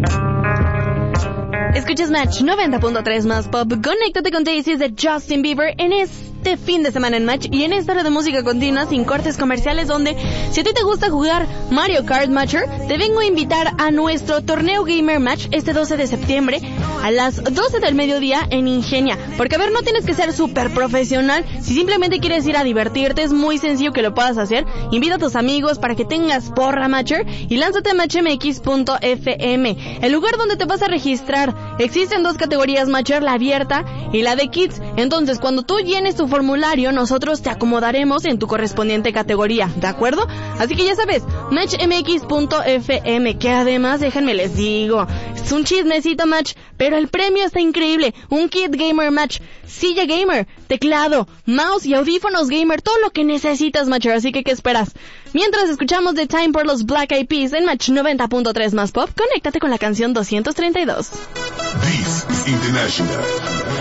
Escuchas Match 90.3 más pop. Conéctate con Daisy de Justin Bieber en este fin de semana en Match y en esta hora de música continua sin cortes comerciales, donde si a ti te gusta jugar Mario Kart Matcher, te vengo a invitar a nuestro torneo Gamer Match este 12 de septiembre a las 12 del mediodía en Ingenia. Porque a ver, no tienes que ser súper profesional. Si simplemente quieres ir a divertirte, es muy sencillo que lo puedas hacer. Invita a tus amigos para que tengas porra Matcher y lánzate a matchmx.fm, el lugar donde te vas a registrar. Existen dos categorías Matcher, la abierta y la de Kids. Entonces, cuando tú llenes tu formulario, nosotros te acomodaremos en tu correspondiente categoría, ¿de acuerdo? Así que ya sabes, matchmx.fm, que además, déjenme les digo, es un chismecito Match, pero el premio está increíble. Un kit Gamer Match, silla gamer, teclado, mouse y audífonos gamer, todo lo que necesitas Matcher, así que ¿qué esperas? Mientras escuchamos The Time por los Black Eyed Peas en Match 90.3 más pop, conéctate con la canción 232. This is International.